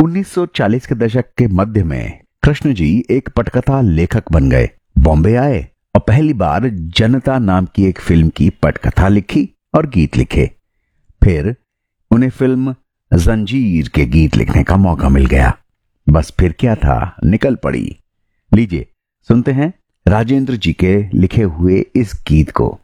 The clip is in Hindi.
1940 के दशक के मध्य में कृष्ण जी एक पटकथा लेखक बन गए। बॉम्बे आए और पहली बार जनता नाम की एक फिल्म की पटकथा लिखी और गीत लिखे। फिर उन्हें फिल्म जंजीर के गीत लिखने का मौका मिल गया। बस फिर क्या था, निकल पड़ी। लीजिए सुनते हैं राजेंद्र जी के लिखे हुए इस गीत को।